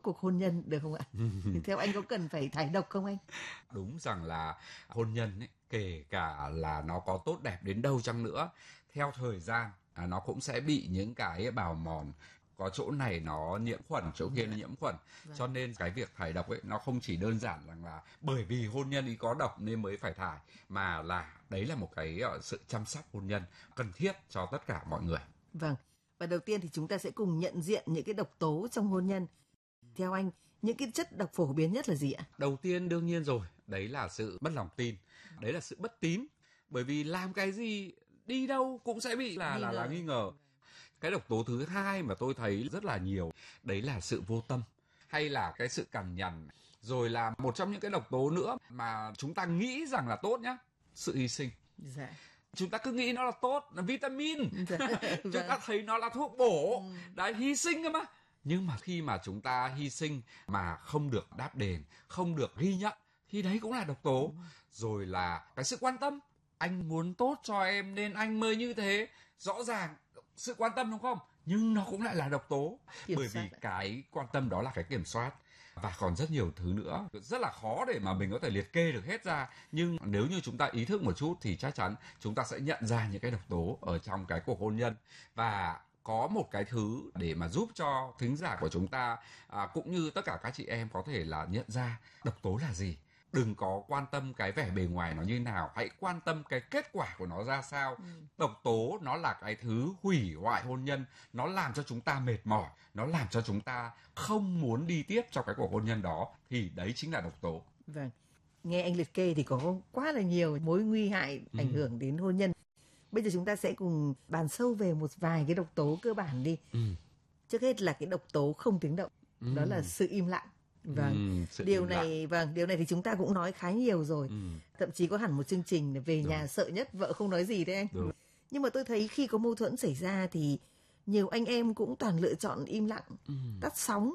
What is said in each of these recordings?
cuộc hôn nhân được không ạ? Thì theo anh có cần phải thải độc không anh? Đúng rằng là hôn nhân ấy, kể cả là nó có tốt đẹp đến đâu chăng nữa, theo thời gian nó cũng sẽ bị những cái bào mòn. Có chỗ này nó nhiễm khuẩn, chỗ kia nó nhiễm khuẩn. Cho nên cái việc thải độc ấy nó không chỉ đơn giản rằng là bởi vì hôn nhân ý có độc nên mới phải thải, mà là đấy là một cái sự chăm sóc hôn nhân cần thiết cho tất cả mọi người. Vâng. Và đầu tiên thì chúng ta sẽ cùng nhận diện những cái độc tố trong hôn nhân. Theo anh, những cái chất độc phổ biến nhất là gì ạ? Đầu tiên đương nhiên rồi, đấy là sự mất lòng tin, đấy là sự bất tín. Bởi vì làm cái gì, đi đâu cũng sẽ bị là nghi ngờ. Cái độc tố thứ hai mà tôi thấy rất là nhiều, đấy là sự vô tâm, hay là cái sự cằn nhằn. Rồi là một trong những cái độc tố nữa mà chúng ta nghĩ rằng là tốt nhá, sự hy sinh. Dạ. Chúng ta cứ nghĩ nó là tốt, là vitamin. Chúng ta thấy nó là thuốc bổ. Đấy, hy sinh cơ mà. Nhưng mà khi mà chúng ta hy sinh mà không được đáp đền, không được ghi nhận, thì đấy cũng là độc tố. Rồi là cái sự quan tâm. Anh muốn tốt cho em nên anh mới như thế. Rõ ràng sự quan tâm đúng không? Nhưng nó cũng lại là độc tố. Bởi vì cái quan tâm đó là cái kiểm soát. Và còn rất nhiều thứ nữa. Rất là khó để mà mình có thể liệt kê được hết ra. Nhưng nếu như chúng ta ý thức một chút thì chắc chắn chúng ta sẽ nhận ra những cái độc tố ở trong cái cuộc hôn nhân. Và có một cái thứ để mà giúp cho thính giả của chúng ta cũng như tất cả các chị em có thể là nhận ra độc tố là gì. Đừng có quan tâm cái vẻ bề ngoài nó như nào, hãy quan tâm cái kết quả của nó ra sao. Độc tố nó là cái thứ hủy hoại hôn nhân, nó làm cho chúng ta mệt mỏi, nó làm cho chúng ta không muốn đi tiếp trong cái cuộc hôn nhân đó, thì đấy chính là độc tố. Vâng, nghe anh liệt kê thì có quá là nhiều mối nguy hại ảnh hưởng đến hôn nhân. Bây giờ chúng ta sẽ cùng bàn sâu về một vài cái độc tố cơ bản đi. Trước hết là cái độc tố không tiếng động, đó là sự im lặng. Vâng, điều này thì chúng ta cũng nói khá nhiều rồi. Thậm chí có hẳn một chương trình về nhà sợ nhất vợ không nói gì đấy anh. Nhưng mà tôi thấy khi có mâu thuẫn xảy ra thì nhiều anh em cũng toàn lựa chọn im lặng, tắt sóng.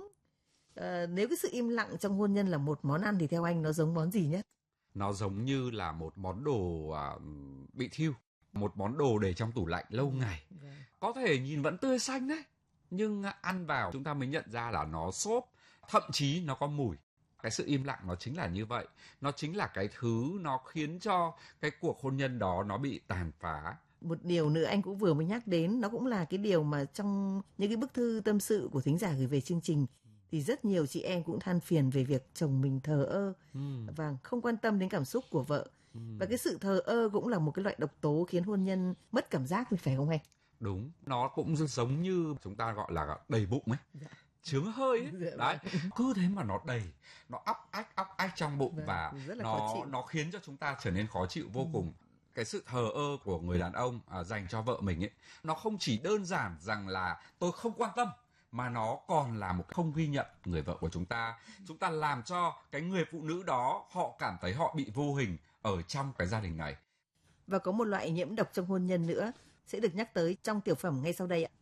Nếu cái sự im lặng trong hôn nhân là một món ăn thì theo anh nó giống món gì nhất? Nó giống như là một món đồ bị thiêu, một món đồ để trong tủ lạnh lâu ngày. Có thể nhìn vẫn tươi xanh đấy, nhưng ăn vào chúng ta mới nhận ra là nó xốp, thậm chí nó có mùi. Cái sự im lặng nó chính là như vậy. Nó chính là cái thứ nó khiến cho cái cuộc hôn nhân đó nó bị tàn phá. Một điều nữa anh cũng vừa mới nhắc đến, nó cũng là cái điều mà trong những cái bức thư tâm sự của thính giả gửi về chương trình thì rất nhiều chị em cũng than phiền về việc chồng mình thờ ơ và không quan tâm đến cảm xúc của vợ. Và cái sự thờ ơ cũng là một cái loại độc tố khiến hôn nhân mất cảm giác, phải không anh? Đúng, nó cũng giống như chúng ta gọi là đầy bụng ấy. Chướng hơi ấy. Đấy, cứ thế mà nó đầy, nó óc ách trong bụng và nó khiến cho chúng ta trở nên khó chịu vô cùng. Cái sự thờ ơ của người đàn ông dành cho vợ mình ấy, nó không chỉ đơn giản rằng là tôi không quan tâm, mà nó còn là một không ghi nhận người vợ của chúng ta. Chúng ta làm cho cái người phụ nữ đó họ cảm thấy họ bị vô hình ở trong cái gia đình này. Và có một loại nhiễm độc trong hôn nhân nữa sẽ được nhắc tới trong tiểu phẩm ngay sau đây ạ.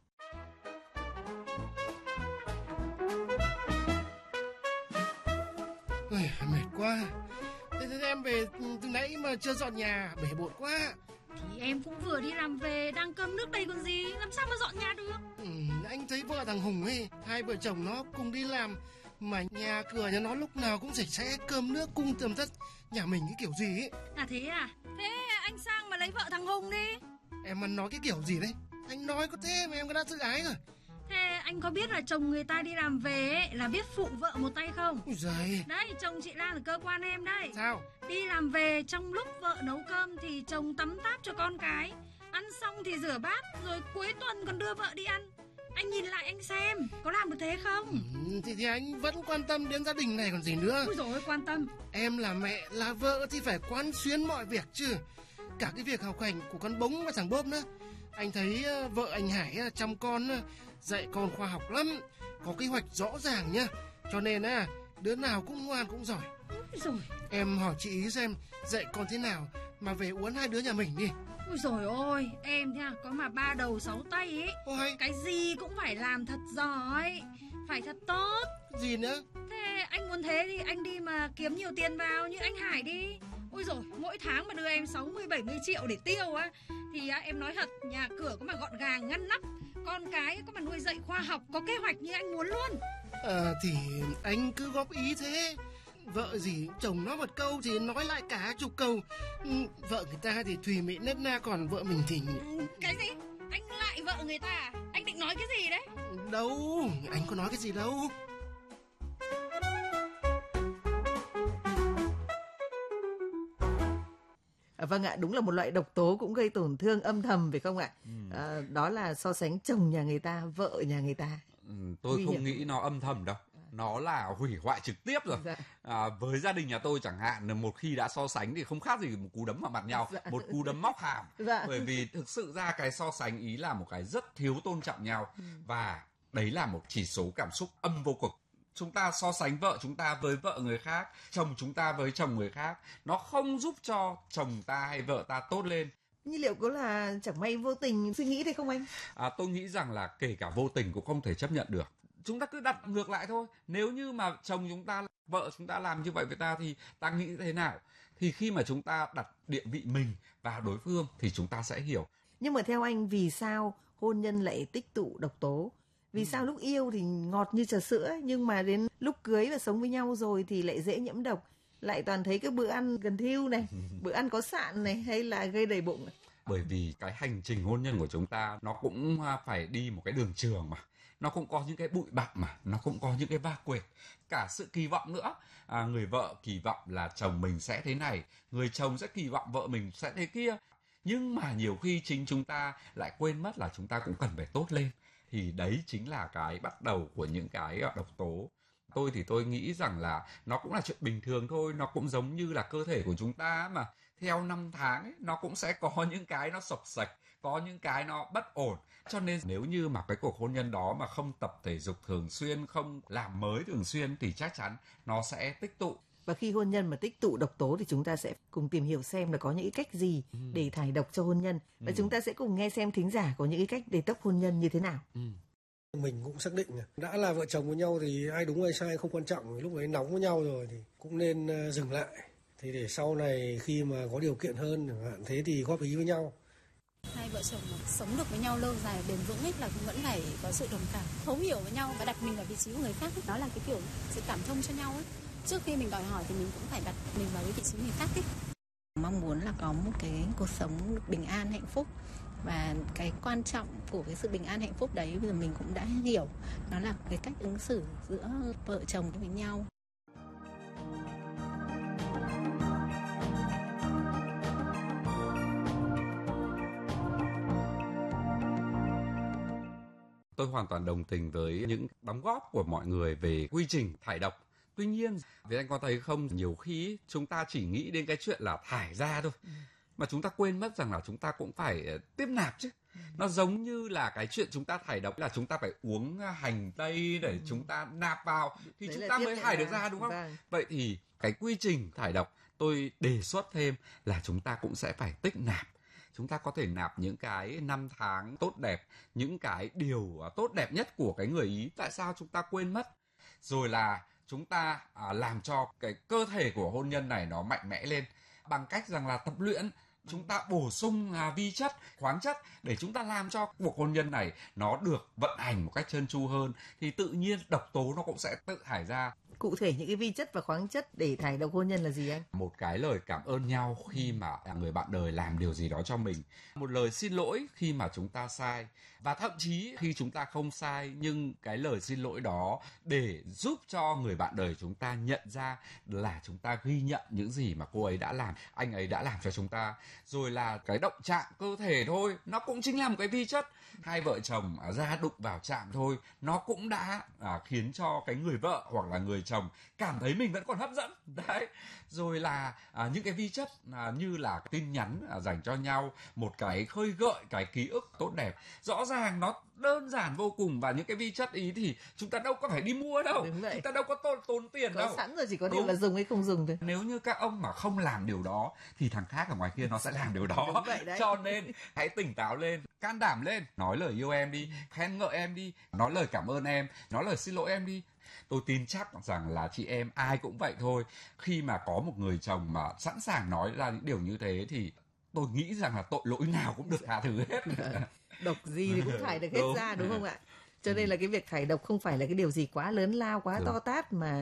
Ôi, mệt quá. Thế em về từ nãy mà chưa dọn nhà, bể bộn quá. Thì em cũng vừa đi làm về, đang cơm nước đây còn gì, làm sao mà dọn nhà được. Anh thấy vợ thằng Hùng ấy, hai vợ chồng nó cùng đi làm mà nhà cửa nhà nó lúc nào cũng sạch sẽ, cơm nước cung tầm tất, nhà mình cái kiểu gì ấy. À thế à? Thế anh sang mà lấy vợ thằng Hùng đi. Em ăn nói cái kiểu gì đấy? Anh nói có thế mà em có đã tự ái rồi. Thế anh có biết là chồng người ta đi làm về ấy, là biết phụ vợ một tay không? Ôi giời. Đấy, chồng chị Lan ở cơ quan em đấy. Sao? Đi làm về trong lúc vợ nấu cơm thì chồng tắm táp cho con cái, ăn xong thì rửa bát, rồi cuối tuần còn đưa vợ đi ăn. Anh nhìn lại anh xem, có làm được thế không? Thì anh vẫn quan tâm đến gia đình này còn gì nữa. Ôi dồi ôi, quan tâm. Em là mẹ, là vợ thì phải quán xuyến mọi việc chứ. Cả cái việc học hành của con Bống và thằng Bốp nữa. Anh thấy vợ anh Hải chăm con, dạy con khoa học lắm, có kế hoạch rõ ràng nhá. Cho nên đứa nào cũng ngoan cũng giỏi. Rồi. Em hỏi chị ý xem dạy con thế nào mà về uốn hai đứa nhà mình đi. Ôi dồi ôi, em nha, có mà 3 đầu 6 tay ấy. Ôi. Cái gì cũng phải làm thật giỏi, phải thật tốt. Gì nữa? Thế anh muốn thế thì anh đi mà kiếm nhiều tiền vào như anh Hải đi. Ôi dồi, mỗi tháng mà đưa em 60-70 triệu để tiêu á, thì em nói thật, nhà cửa có mà gọn gàng ngăn nắp, con cái có mà nuôi dạy khoa học, có kế hoạch như anh muốn luôn. Thì anh cứ góp ý thế. Vợ gì chồng nói một câu thì nói lại cả chục câu. Vợ người ta thì thùy mị nết na, còn vợ mình thì... Cái gì? Anh lại vợ người ta à? Anh định nói cái gì đấy? Đâu, anh có nói cái gì đâu. Vâng ạ, đúng là một loại độc tố cũng gây tổn thương âm thầm phải không ạ? Đó là so sánh chồng nhà người ta, vợ nhà người ta. Tôi không nghĩ nó âm thầm đâu. Nó là hủy hoại trực tiếp rồi. Với gia đình nhà tôi chẳng hạn, một khi đã so sánh thì không khác gì một cú đấm vào mặt nhau, một cú đấm móc hàm. Bởi vì thực sự ra cái so sánh ý là một cái rất thiếu tôn trọng nhau. Và đấy là một chỉ số cảm xúc âm vô cực. Chúng ta so sánh vợ chúng ta với vợ người khác, chồng chúng ta với chồng người khác, nó không giúp cho chồng ta hay vợ ta tốt lên. Nhưng liệu có là chẳng may vô tình suy nghĩ thế không anh? Tôi nghĩ rằng là kể cả vô tình cũng không thể chấp nhận được. Chúng ta cứ đặt ngược lại thôi. Nếu như mà chồng chúng ta, vợ chúng ta làm như vậy với ta thì ta nghĩ thế nào? Thì khi mà chúng ta đặt địa vị mình vào đối phương thì chúng ta sẽ hiểu. Nhưng mà theo anh, vì sao hôn nhân lại tích tụ độc tố? Vì sao lúc yêu thì ngọt như trà sữa, nhưng mà đến lúc cưới và sống với nhau rồi thì lại dễ nhiễm độc? Lại toàn thấy cái bữa ăn gần thiêu này, bữa ăn có sạn này, hay là gây đầy bụng này? Bởi vì cái hành trình hôn nhân của chúng ta nó cũng phải đi một cái đường trường mà. Nó cũng có những cái bụi bặm mà, nó cũng có những cái va quệt. Cả sự kỳ vọng nữa. Người vợ kỳ vọng là chồng mình sẽ thế này, người chồng sẽ kỳ vọng vợ mình sẽ thế kia. Nhưng mà nhiều khi chính chúng ta lại quên mất là chúng ta cũng cần phải tốt lên. Thì đấy chính là cái bắt đầu của những cái độc tố. Tôi nghĩ rằng là nó cũng là chuyện bình thường thôi. Nó cũng giống như là cơ thể của chúng ta mà. Theo năm tháng ấy, nó cũng sẽ có những cái nó sộc sạch, có những cái nó bất ổn. Cho nên nếu như mà cái cuộc hôn nhân đó mà không tập thể dục thường xuyên, không làm mới thường xuyên thì chắc chắn nó sẽ tích tụ. Và khi hôn nhân mà tích tụ độc tố thì chúng ta sẽ cùng tìm hiểu xem là có những cách gì để thải độc cho hôn nhân. Và chúng ta sẽ cùng nghe xem thính giả có những cách để tốc hôn nhân như thế nào. Mình cũng xác định đã là vợ chồng với nhau thì ai đúng ai sai không quan trọng. Lúc ấy nóng với nhau rồi thì cũng nên dừng lại. Thì để sau này khi mà có điều kiện hơn chẳng hạn thế thì góp ý với nhau. Hai vợ chồng mà sống được với nhau lâu dài bền vững ấy là cũng vẫn phải có sự đồng cảm, thấu hiểu với nhau và đặt mình vào vị trí của người khác ấy. Đó là cái kiểu sự cảm thông cho nhau ấy. Trước khi mình đòi hỏi thì mình cũng phải đặt mình vào cái vị trí người khác ấy. Mong muốn là có một cái cuộc sống bình an hạnh phúc. Và cái quan trọng của cái sự bình an hạnh phúc đấy bây giờ mình cũng đã hiểu. Đó là cái cách ứng xử giữa vợ chồng với nhau. Tôi hoàn toàn đồng tình với những đóng góp của mọi người về quy trình thải độc. Tuy nhiên, vì anh có thấy không, nhiều khi chúng ta chỉ nghĩ đến cái chuyện là thải ra thôi. Mà chúng ta quên mất rằng là chúng ta cũng phải tiếp nạp chứ. Nó giống như là cái chuyện chúng ta thải độc là chúng ta phải uống hành tây để chúng ta nạp vào thì đấy chúng ta mới thải được ra, đúng không? Vậy thì cái quy trình thải độc tôi đề xuất thêm là chúng ta cũng sẽ phải tích nạp. Chúng ta có thể nạp những cái năm tháng tốt đẹp, những cái điều tốt đẹp nhất của cái người ý. Tại sao chúng ta quên mất? Rồi là chúng ta làm cho cái cơ thể của hôn nhân này nó mạnh mẽ lên bằng cách rằng là tập luyện. Chúng ta bổ sung vi chất, khoáng chất để chúng ta làm cho cuộc hôn nhân này nó được vận hành một cách trơn tru hơn. Thì tự nhiên độc tố nó cũng sẽ tự thải ra. Cụ thể những cái vi chất và khoáng chất để thải độc hôn nhân là gì anh? Một cái lời cảm ơn nhau khi mà người bạn đời làm điều gì đó cho mình. Một lời xin lỗi khi mà chúng ta sai. Và thậm chí khi chúng ta không sai nhưng cái lời xin lỗi đó để giúp cho người bạn đời chúng ta nhận ra là chúng ta ghi nhận những gì mà cô ấy đã làm, anh ấy đã làm cho chúng ta. Rồi là cái động chạm cơ thể thôi, nó cũng chính là một cái vi chất. Hai vợ chồng ra đụng vào chạm thôi, nó cũng đã khiến cho cái người vợ hoặc là người chồng cảm thấy mình vẫn còn hấp dẫn. Đấy. Rồi là những cái vi chất như là tin nhắn dành cho nhau, một cái khơi gợi cái ký ức tốt đẹp. Rõ ràng nó đơn giản vô cùng, và những cái vi chất ý thì chúng ta đâu có phải đi mua đâu. Chúng ta đâu có tốn tiền đâu. Có sẵn rồi, chỉ có điều là dùng hay không dùng thôi. Nếu như các ông mà không làm điều đó thì thằng khác ở ngoài kia nó sẽ làm điều đó. Cho nên hãy tỉnh táo lên, can đảm lên, nói lời yêu em đi, khen ngợi em đi, nói lời cảm ơn em, nói lời xin lỗi em đi. Tôi tin chắc rằng là chị em ai cũng vậy thôi. Khi mà có một người chồng mà sẵn sàng nói ra những điều như thế thì tôi nghĩ rằng là tội lỗi nào cũng được tha thứ hết. Độc gì thì cũng thải được hết ra, đúng không ạ? Cho nên là cái việc thải độc không phải là cái điều gì quá lớn lao, quá to tát, mà